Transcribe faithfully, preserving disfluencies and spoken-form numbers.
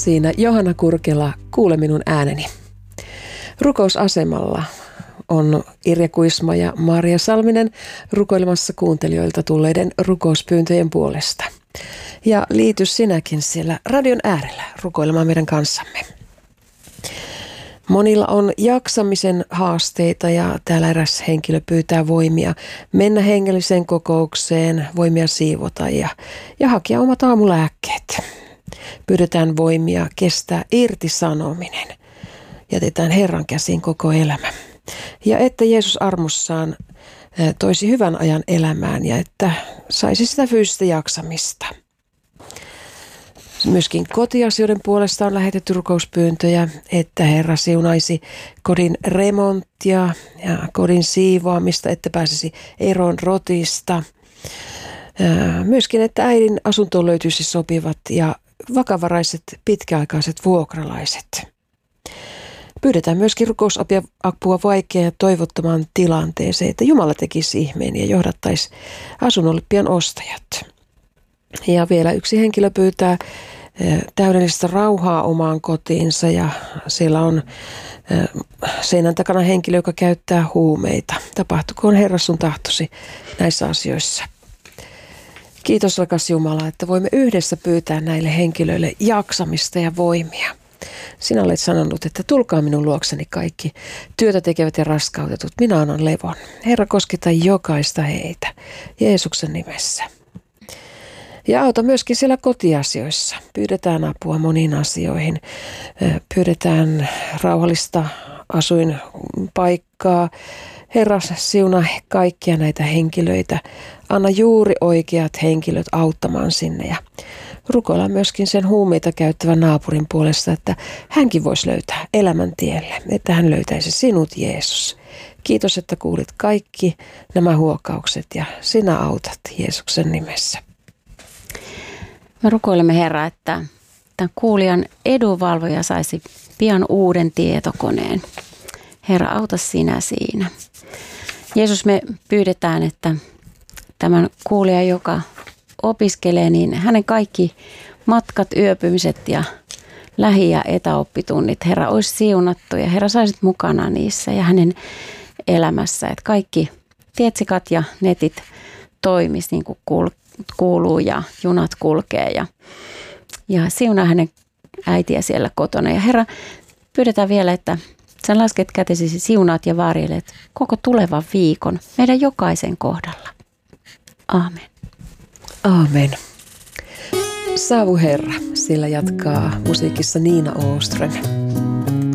Siinä Johanna Kurkela, Kuule minun ääneni. Rukousasemalla on Irja Kuisma ja Maria Salminen rukoilemassa kuuntelijoilta tulleiden rukouspyyntöjen puolesta. Ja liity sinäkin siellä radion äärellä rukoilemaan meidän kanssamme. Monilla on jaksamisen haasteita ja täällä eräs henkilö pyytää voimia mennä hengelliseen kokoukseen, voimia siivota ja, ja hakea omat aamulääkkeet. Pyydetään voimia kestää irtisanominen. Jätetään Herran käsiin koko elämä. Ja että Jeesus armossaan toisi hyvän ajan elämään ja että saisi sitä fyysistä jaksamista. Myöskin kotiasioiden puolesta on lähetetty rukouspyyntöjä, että Herra siunaisi kodin remonttia ja kodin siivoamista, että pääsisi eroon rotista. Myöskin, että äidin asuntoon löytyisi sopivat ja vakavaraiset pitkäaikaiset vuokralaiset. Pyydetään myöskin rukousapua vaikeaan ja toivottomaan tilanteeseen, että Jumala tekisi ihmeen ja johdattaisi asunnolle pian ostajat. Ja vielä yksi henkilö pyytää täydellistä rauhaa omaan kotiinsa ja siellä on seinän takana henkilö, joka käyttää huumeita. Tapahtukoon Herra sun tahtosi näissä asioissa. Kiitos rakas Jumala, että voimme yhdessä pyytää näille henkilöille jaksamista ja voimia. Sinä olet sanonut, että tulkaa minun luokseni kaikki työtä tekevät ja raskautetut. Minä annan levon. Herra, kosketa jokaista heitä Jeesuksen nimessä. Ja auta myöskin siellä kotiasioissa. Pyydetään apua moniin asioihin. Pyydetään rauhallista asuinpaikkaa. Herra, siunaa kaikkia näitä henkilöitä. Anna juuri oikeat henkilöt auttamaan sinne. Ja rukoillaan myöskin sen huumeita käyttävän naapurin puolesta, että hänkin voisi löytää elämän tielle. Että hän löytäisi sinut, Jeesus. Kiitos, että kuulit kaikki nämä huokaukset ja sinä autat Jeesuksen nimessä. Me rukoilemme, Herra, että tämän kuulijan edunvalvoja saisi pian uuden tietokoneen. Herra, auta sinä siinä. Jeesus, me pyydetään, että tämän kuulijan, joka opiskelee, niin hänen kaikki matkat, yöpymiset ja lähi- ja etäoppitunnit, Herra, olisi siunattu ja Herra, saisit mukana niissä ja hänen elämässä, että kaikki tietsikat ja netit toimis niin kuin kuuluu ja junat kulkee ja, ja siunaa hänen äitiä siellä kotona. Ja Herra, pyydetään vielä, että sä lasket kätesi, siunaat ja varjelet koko tulevan viikon meidän jokaisen kohdalla. Aamen. Aamen. Saavu Herra, sillä jatkaa musiikissa Niina Åström.